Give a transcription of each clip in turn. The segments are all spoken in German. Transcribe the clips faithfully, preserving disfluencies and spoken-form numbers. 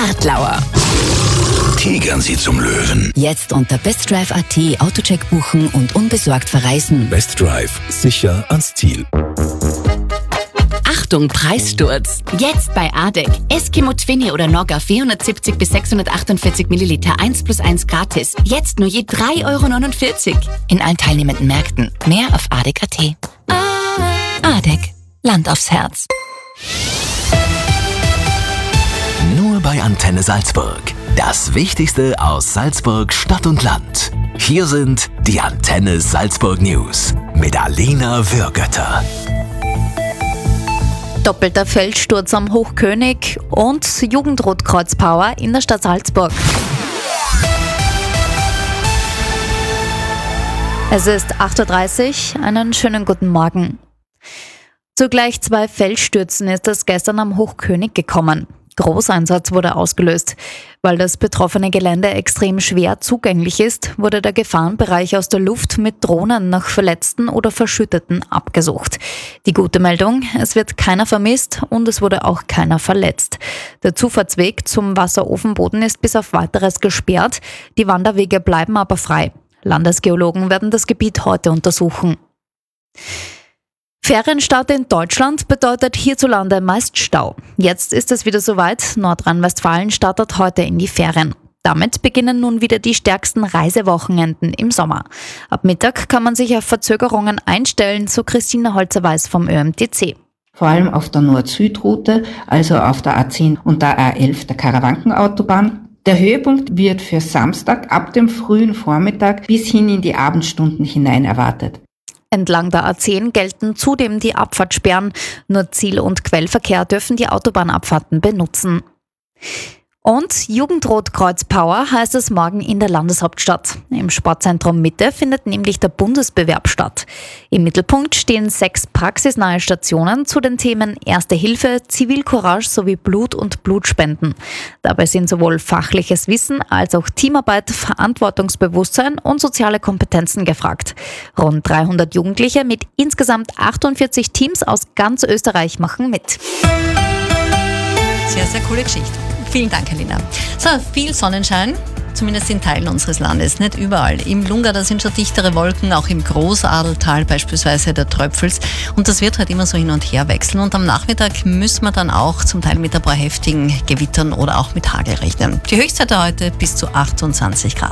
Hartlauer. Tigern Sie zum Löwen. Jetzt unter bestdrive punkt at Autocheck buchen und unbesorgt verreisen. Best Drive. Sicher ans Ziel. Achtung, Preissturz. Jetzt bei A D E C. Eskimo Twinny oder Nogger vierhundertsiebzig bis sechshundertachtundvierzig Milliliter eins plus eins gratis. Jetzt nur je drei Euro neunundvierzig. In allen teilnehmenden Märkten. Mehr auf A D E C punkt at. A D E C. Land aufs Herz. Nur bei Antenne Salzburg. Das Wichtigste aus Salzburg Stadt und Land. Hier sind die Antenne Salzburg News mit Alina Würgötter. Doppelter Feldsturz am Hochkönig und Jugendrotkreuz-Power in der Stadt Salzburg. Es ist acht Uhr dreißig, einen schönen guten Morgen. Zu gleich zwei Felsstürzen ist es gestern am Hochkönig gekommen. Großeinsatz wurde ausgelöst. Weil das betroffene Gelände extrem schwer zugänglich ist, wurde der Gefahrenbereich aus der Luft mit Drohnen nach Verletzten oder Verschütteten abgesucht. Die gute Meldung, es wird keiner vermisst und es wurde auch keiner verletzt. Der Zufahrtsweg zum Wasserofenboden ist bis auf Weiteres gesperrt, die Wanderwege bleiben aber frei. Landesgeologen werden das Gebiet heute untersuchen. Ferienstart in Deutschland bedeutet hierzulande meist Stau. Jetzt ist es wieder soweit. Nordrhein-Westfalen startet heute in die Ferien. Damit beginnen nun wieder die stärksten Reisewochenenden im Sommer. Ab Mittag kann man sich auf Verzögerungen einstellen, so Christina Holzer-Weiß vom Ö M T C. Vor allem auf der Nord-Süd-Route, also auf der A zehn und der A elf, der Karawankenautobahn. Der Höhepunkt wird für Samstag ab dem frühen Vormittag bis hin in die Abendstunden hinein erwartet. Entlang der A zehn gelten zudem die Abfahrtssperren. Nur Ziel- und Quellverkehr dürfen die Autobahnabfahrten benutzen. Und Jugendrotkreuz-Power heißt es morgen in der Landeshauptstadt. Im Sportzentrum Mitte findet nämlich der Bundesbewerb statt. Im Mittelpunkt stehen sechs praxisnahe Stationen zu den Themen Erste Hilfe, Zivilcourage sowie Blut- und Blutspenden. Dabei sind sowohl fachliches Wissen als auch Teamarbeit, Verantwortungsbewusstsein und soziale Kompetenzen gefragt. Rund dreihundert Jugendliche mit insgesamt achtundvierzig Teams aus ganz Österreich machen mit. Sehr, sehr coole Geschichte. Vielen Dank, Alina. So, viel Sonnenschein, zumindest in Teilen unseres Landes, nicht überall. Im Lunga, da sind schon dichtere Wolken, auch im Großadeltal beispielsweise der Tröpfels. Und das wird halt immer so hin und her wechseln. Und am Nachmittag müssen wir dann auch zum Teil mit ein paar heftigen Gewittern oder auch mit Hagel rechnen. Die Höchstzeit heute bis zu achtundzwanzig Grad.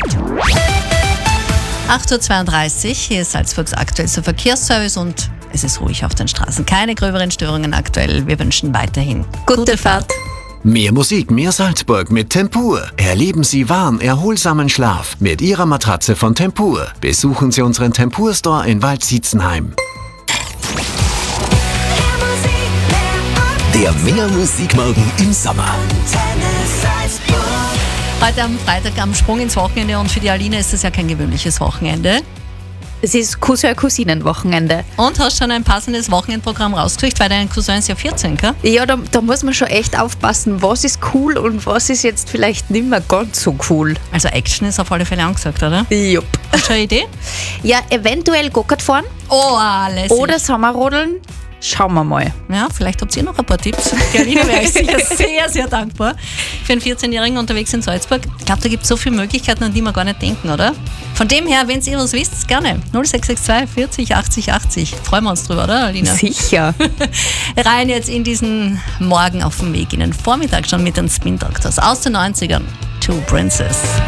acht Uhr zweiunddreißig, hier ist Salzburgs aktuellster Verkehrsservice und es ist ruhig auf den Straßen. Keine gröberen Störungen aktuell. Wir wünschen weiterhin gute, gute Fahrt. Mehr Musik, mehr Salzburg mit Tempur. Erleben Sie warm, erholsamen Schlaf mit Ihrer Matratze von Tempur. Besuchen Sie unseren Tempur-Store in Waldsietzenheim. Der Mehr Musikmorgen im Sommer. Heute am Freitag am Sprung ins Wochenende und für die Alina ist es ja kein gewöhnliches Wochenende. Es ist Cousin-Cousinen-Wochenende. Und hast schon ein passendes Wochenendprogramm rausgekriegt, weil dein Cousin ist ja vierzehn, gell? Ja, da, da muss man schon echt aufpassen, was ist cool und was ist jetzt vielleicht nicht mehr ganz so cool. Also Action ist auf alle Fälle angesagt, oder? Jupp. Hast du eine Idee? Ja, eventuell Go-Kart fahren. Oh, alles. Oder Sommerrodeln. Schauen wir mal. Ja, vielleicht habt ihr noch ein paar Tipps. Die Alina wäre ich sicher sehr, sehr dankbar für einen vierzehnjährigen unterwegs in Salzburg. Ich glaube, da gibt es so viele Möglichkeiten, an die wir gar nicht denken, oder? Von dem her, wenn ihr was wisst, gerne. null sechs sechs zwei vierzig achtzig achtzig. Freuen wir uns drüber, oder, Alina? Sicher. Rein jetzt in diesen Morgen auf dem Weg in den Vormittag schon mit den Spin Doctors aus den neunzigern. Two Princess.